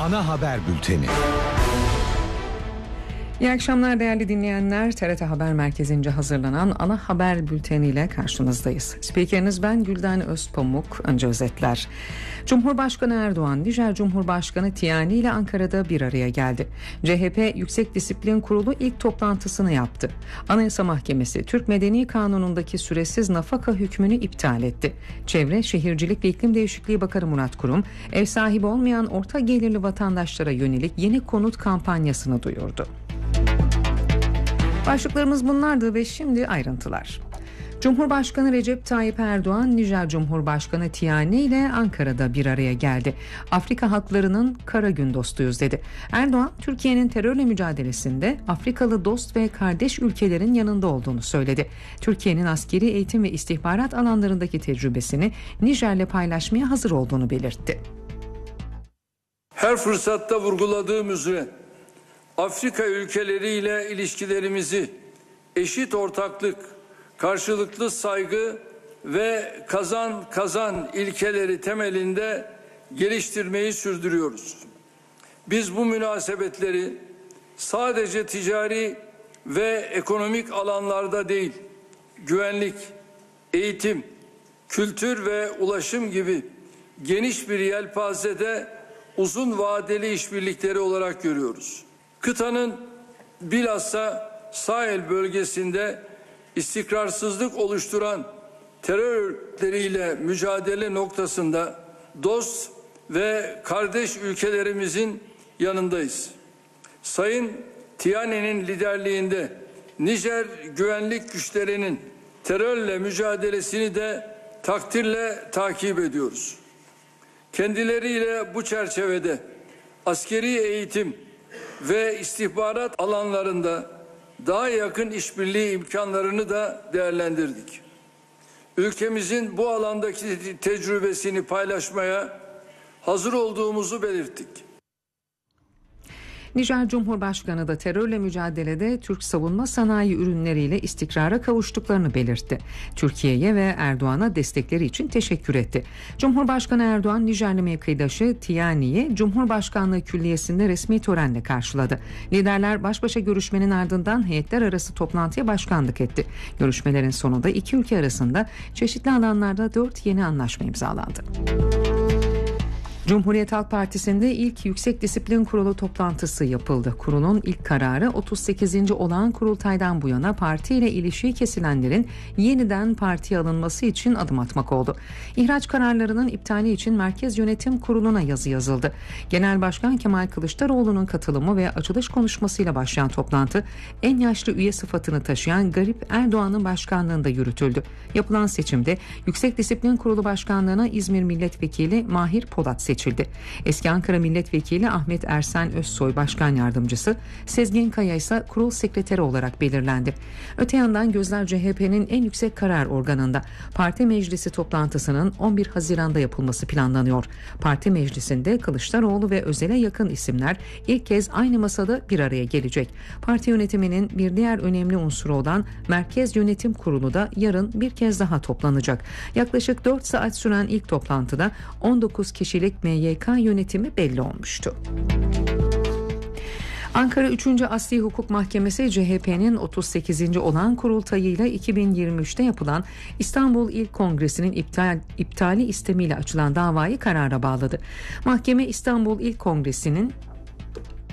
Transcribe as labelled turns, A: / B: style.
A: Ana haber bülteni.
B: İyi akşamlar değerli dinleyenler. TRT Haber Merkezi'nce hazırlanan ana haber bülteniyle karşınızdayız. Spikeriniz ben Gülden Özpamuk. Önce özetler. Cumhurbaşkanı Erdoğan, Nijer Cumhurbaşkanı Tiani ile Ankara'da bir araya geldi. CHP Yüksek Disiplin Kurulu ilk toplantısını yaptı. Anayasa Mahkemesi Türk Medeni Kanunu'ndaki süresiz nafaka hükmünü iptal etti. Çevre, Şehircilik ve İklim Değişikliği Bakanı Murat Kurum, ev sahibi olmayan orta gelirli vatandaşlara yönelik yeni konut kampanyasını duyurdu. Başlıklarımız bunlardı ve şimdi ayrıntılar. Cumhurbaşkanı Recep Tayyip Erdoğan, Nijer Cumhurbaşkanı Tiani ile Ankara'da bir araya geldi. Afrika halklarının kara gün dostuyuz dedi. Erdoğan, Türkiye'nin terörle mücadelesinde Afrikalı dost ve kardeş ülkelerin yanında olduğunu söyledi. Türkiye'nin askeri eğitim ve istihbarat alanlarındaki tecrübesini Nijer'le paylaşmaya hazır olduğunu belirtti.
C: Her fırsatta vurguladığım üzere Afrika ülkeleriyle ilişkilerimizi eşit ortaklık, karşılıklı saygı ve kazan kazan ilkeleri temelinde geliştirmeyi sürdürüyoruz. Biz bu münasebetleri sadece ticari ve ekonomik alanlarda değil, güvenlik, eğitim, kültür ve ulaşım gibi geniş bir yelpazede uzun vadeli işbirlikleri olarak görüyoruz. Kıtanın bilhassa Sahel bölgesinde istikrarsızlık oluşturan terörleriyle mücadele noktasında dost ve kardeş ülkelerimizin yanındayız. Sayın Tiani'nin liderliğinde Nijer güvenlik güçlerinin terörle mücadelesini de takdirle takip ediyoruz. Kendileriyle bu çerçevede askeri eğitim ve istihbarat alanlarında daha yakın işbirliği imkanlarını da değerlendirdik. Ülkemizin bu alandaki tecrübesini paylaşmaya hazır olduğumuzu belirttik.
B: Nijer Cumhurbaşkanı da terörle mücadelede Türk savunma sanayi ürünleriyle istikrara kavuştuklarını belirtti. Türkiye'ye ve Erdoğan'a destekleri için teşekkür etti. Cumhurbaşkanı Erdoğan, Nijerli mevkidaşı Tiani'yi Cumhurbaşkanlığı Külliyesi'nde resmi törenle karşıladı. Liderler baş başa görüşmenin ardından heyetler arası toplantıya başkanlık etti. Görüşmelerin sonunda iki ülke arasında çeşitli alanlarda 4 yeni anlaşma imzalandı. Cumhuriyet Halk Partisi'nde ilk Yüksek Disiplin Kurulu toplantısı yapıldı. Kurulun ilk kararı 38. olağan kurultaydan bu yana partiyle ilişiği kesilenlerin yeniden partiye alınması için adım atmak oldu. İhraç kararlarının iptali için Merkez Yönetim Kurulu'na yazı yazıldı. Genel Başkan Kemal Kılıçdaroğlu'nun katılımı ve açılış konuşmasıyla başlayan toplantı en yaşlı üye sıfatını taşıyan Garip Erdoğan'ın başkanlığında yürütüldü. Yapılan seçimde Yüksek Disiplin Kurulu Başkanlığı'na İzmir Milletvekili Mahir Polat seçildi. Eski Ankara Milletvekili Ahmet Ersen Özsoy Başkan Yardımcısı, Sezgin Kaya ise Kurul Sekreteri olarak belirlendi. Öte yandan gözler CHP'nin en yüksek karar organında. Parti meclisi toplantısının 11 Haziran'da yapılması planlanıyor. Parti meclisinde Kılıçdaroğlu ve Özel'e yakın isimler ilk kez aynı masada bir araya gelecek. Parti yönetiminin bir diğer önemli unsuru olan Merkez Yönetim Kurulu da yarın bir kez daha toplanacak. Yaklaşık 4 saat süren ilk toplantıda 19 kişilik MYK yönetimi belli olmuştu. Ankara 3. Asli Hukuk Mahkemesi CHP'nin 38. olağan kurultayıyla 2023'te yapılan İstanbul İl Kongresi'nin iptali istemiyle açılan davayı karara bağladı. Mahkeme İstanbul İl Kongresi'nin